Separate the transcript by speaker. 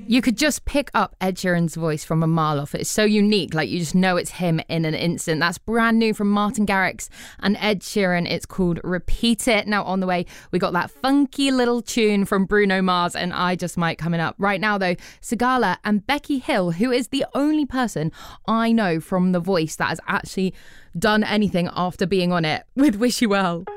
Speaker 1: You could just pick up Ed Sheeran's voice from a mile off. It's so unique, like you just know it's him in an instant. That's brand new from Martin Garrix and Ed Sheeran. It's called Repeat It. Now on the way, we got that funky little tune from Bruno Mars and I Just Might coming up. Right now though, Sigala and Becky Hill, who is the only person I know from The Voice that has actually done anything after being on it with Wish You Well.